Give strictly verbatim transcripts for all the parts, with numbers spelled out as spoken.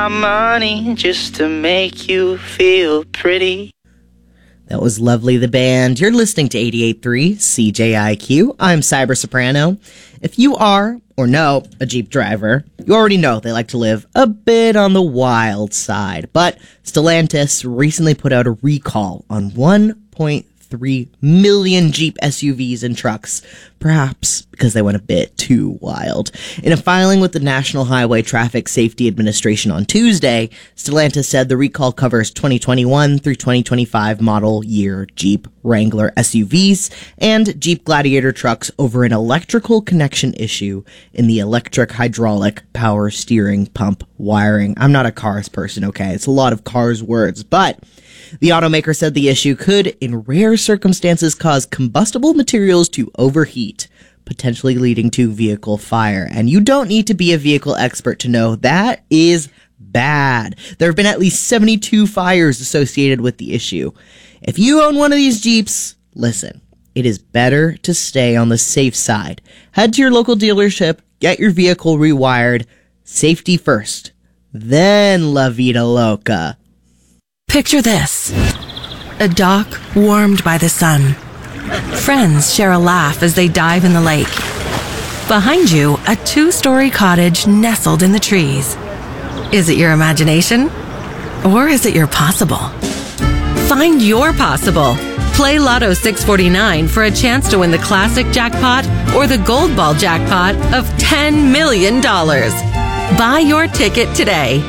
money just to make you feel pretty. That was Lovely the Band. You're listening to eighty-eight point three C J I Q. I'm Cyber Soprano. If you are, or know, a Jeep driver, you already know they like to live a bit on the wild side. But Stellantis recently put out a recall on one point three million Jeep S U Vs and trucks, perhaps because they went a bit too wild. In a filing with the National Highway Traffic Safety Administration on Tuesday, Stellantis said the recall covers twenty twenty-one through twenty twenty-five model year Jeep Wrangler S U Vs and Jeep Gladiator trucks over an electrical connection issue in the electric hydraulic power steering pump wiring. I'm not a cars person, okay? It's a lot of cars words, but the automaker said the issue could, in rare circumstances, cause combustible materials to overheat, potentially leading to vehicle fire. And you don't need to be a vehicle expert to know that is bad. There have been at least seventy-two fires associated with the issue. If you own one of these Jeeps, listen, it is better to stay on the safe side. Head to your local dealership, get your vehicle rewired, safety first, then La Vida Loca. Picture this. A dock warmed by the sun. Friends share a laugh as they dive in the lake. Behind you, a two-story cottage nestled in the trees. Is it your imagination? Or is it your possible? Find your possible. Play Lotto six forty-nine for a chance to win the classic jackpot or the gold ball jackpot of ten million dollars. Buy your ticket today.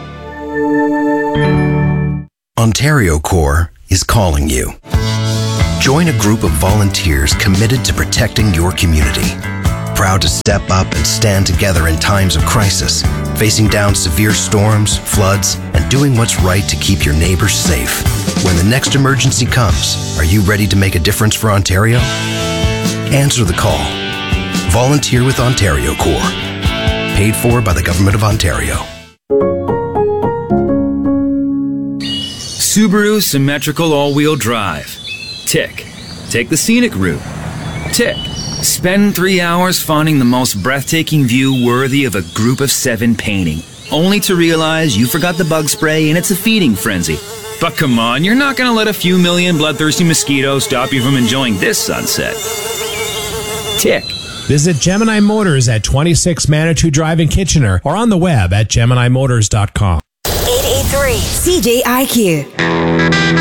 Ontario Corps is calling you. Join a group of volunteers committed to protecting your community. Proud to step up and stand together in times of crisis, facing down severe storms, floods, and doing what's right to keep your neighbors safe. When the next emergency comes, are you ready to make a difference for Ontario? Answer the call. Volunteer with Ontario Corps. Paid for by the Government of Ontario. Subaru Symmetrical All-Wheel Drive. Tick. Take the scenic route. Tick. Spend three hours finding the most breathtaking view worthy of a group of seven painting, only to realize you forgot the bug spray and it's a feeding frenzy. But come on, you're not gonna let a few million bloodthirsty mosquitoes stop you from enjoying this sunset. Tick. Visit Gemini Motors at twenty-six Manitou Drive in Kitchener or on the web at gemini motors dot com. eight eight three C J I Q.